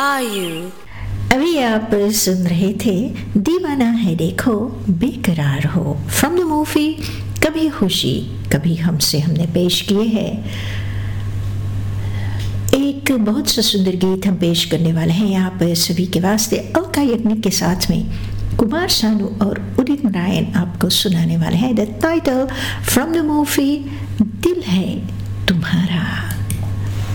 are you? अभी आप सुन रहे थे दीवाना है देखो बेकरार हो फ्रॉम द मूवी कभी खुशी कभी हमसे हमने पेश किए हैं। एक बहुत सा सुंदर गीत हम पेश करने वाले हैं यहाँ पर सभी के वास्ते। अलका याग्निक के साथ में कुमार सानू और उदित नारायण आपको सुनाने वाले हैं the title from the movie दिल है तुम्हारा।